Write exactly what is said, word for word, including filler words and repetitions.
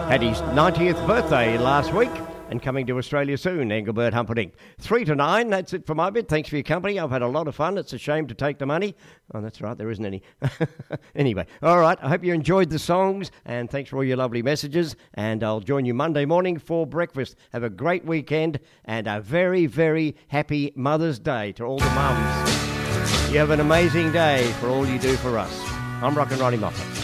Had his ninetieth birthday last week and coming to Australia soon, Engelbert Humperdinck. Three to nine, that's it for my bit. Thanks for your company. I've had a lot of fun. It's a shame to take the money. Oh, that's right, there isn't any. Anyway, all right, I hope you enjoyed the songs, and thanks for all your lovely messages, and I'll join you Monday morning for breakfast. Have a great weekend, and a very, very happy Mother's Day to all the mums. You have an amazing day for all you do for us. I'm Rock and Ronnie Moffat.